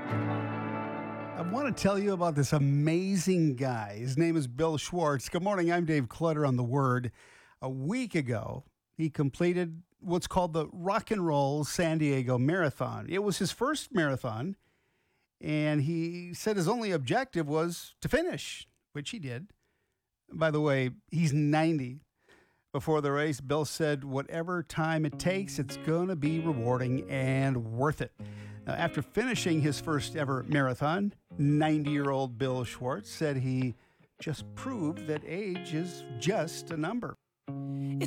I want to tell you about this amazing guy. His name is Bill Schwartz. Good morning. I'm Dave Clutter on The Word. A week ago, he completed what's called the Rock and Roll San Diego Marathon. It was his first marathon, and he said his only objective was to finish, which he did. By the way, he's 90. Before the race, Bill said, whatever time it takes, it's going to be rewarding and worth it. Now, after finishing his first ever marathon, 90-year-old Bill Schwartz said he just proved that age is just a number.